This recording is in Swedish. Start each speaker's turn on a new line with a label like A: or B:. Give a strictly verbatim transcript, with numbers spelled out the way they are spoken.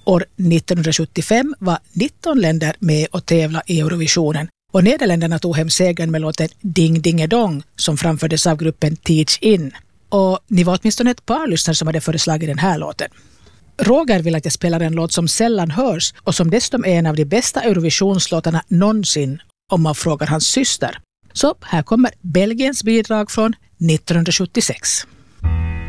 A: År nittonhundrasjuttiofem var nitton länder med och tävla i Eurovisionen och Nederländerna tog hem segern med låten Ding Dingedong som framfördes av gruppen Teach In. Och ni var åtminstone ett par lyssnare som hade föreslagit den här låten. Roger vill att jag spelar en låt som sällan hörs och som dessutom är en av de bästa Eurovisionslåtarna någonsin om man frågar hans syster. Så här kommer Belgiens bidrag från nittonhundrasjuttiosex.